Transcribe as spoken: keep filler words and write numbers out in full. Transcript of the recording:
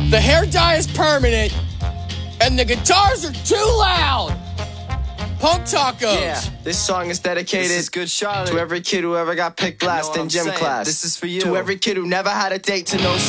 The hair dye is permanent, and the guitars are too loud. Punk tacos. Yeah, this song is dedicated This is good, Charlotte. to every kid who ever got picked You know last what in I'm gym saying? class. This is for you. To every kid who never had a date to no